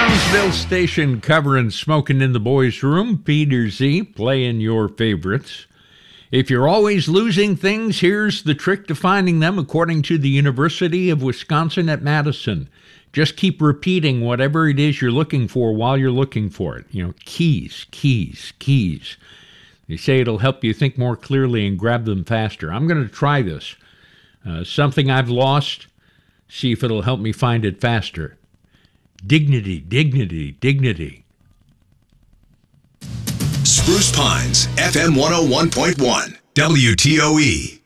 Brownsville Station covering Smoking in the Boys' Room. Peter Z playing your favorites. If you're always losing things, here's the trick to finding them according to the University of Wisconsin at Madison. Just keep repeating whatever it is you're looking for while you're looking for it. You know, keys, keys, keys. They say it'll help you think more clearly and grab them faster. I'm going to try this. Something I've lost, see if it'll help me find it faster. Dignity, dignity, dignity. Spruce Pines, FM 101.1, WTOE.